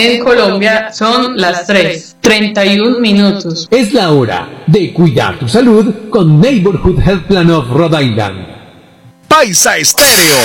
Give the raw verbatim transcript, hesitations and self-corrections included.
En Colombia son las tres, treinta y un minutos. Es la hora de cuidar tu salud con Neighborhood Health Plan of Rhode Island. Paisa Estéreo.